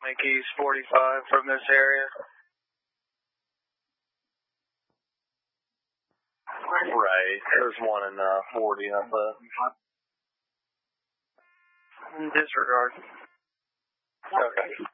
Make east 45 from this area. Right. There's one in 40, I thought. Disregard. Okay.